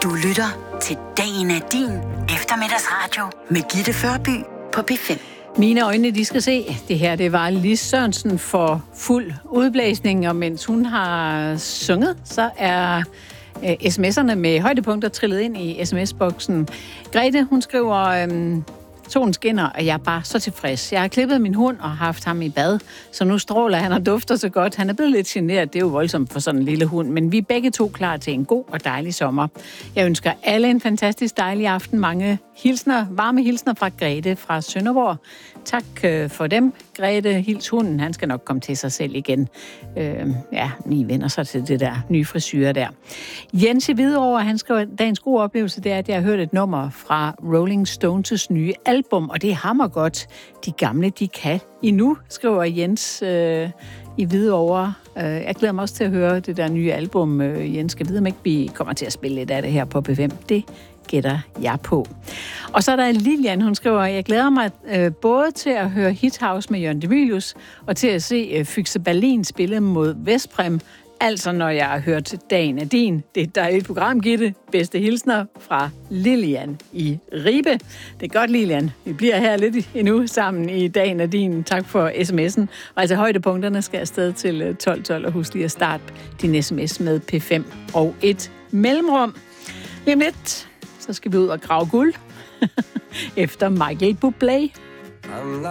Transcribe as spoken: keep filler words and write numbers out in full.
Du lytter til Dagen er din eftermiddagsradio med Gitte Førby på P fem. Mine øjne, de skal se. Det her, det var Lis Sørensen for fuld udblæsning, og mens hun har sunget, så er øh, sms'erne med højdepunkter trillet ind i sms-boksen. Grete, hun skriver, øh, solen skinner, og jeg er bare så tilfreds. Jeg har klippet min hund og haft ham i bad, så nu stråler han og dufter så godt. Han er blevet lidt generet, det er jo voldsomt for sådan en lille hund, men vi er begge to klar til en god og dejlig sommer. Jeg ønsker alle en fantastisk dejlig aften. Mange hilsner, varme hilsner fra Grete fra Sønderborg. Tak øh, for dem. Grete, hils hunden, han skal nok komme til sig selv igen. Øh, ja, ni vender sig til det der nye frisyre der. Jens i Hvidovre, han skrev, dagens gode oplevelse, det er, at jeg har hørt et nummer fra Rolling Stones' nye album, og det er hammergodt. De gamle, de kan endnu, skriver Jens øh, i Hvidovre. Øh, jeg glæder mig også til at høre det der nye album. Øh, Jens, skal vide, om ikke vi kommer til at spille lidt af det her på P fem. Det gætter jeg på. Og så er der Lilian, hun skriver, jeg glæder mig øh, både til at høre Hit House med Jørgen de Mylius, og til at se øh, Fyxe Berlin spille mod Vestprem. Altså, når jeg har hørt Dagen er din. Det er et dejligt program, Gitte. Bedste hilsner fra Lilian i Ribe. Det er godt, Lilian. Vi bliver her lidt endnu sammen i Dagen er din. Tak for sms'en. Og altså, højdepunkterne skal afsted til tolv tolv, og husk lige at starte din sms med P fem og et mellemrum. Lige om lidt, så skal vi ud og grave guld efter Michael Bublé.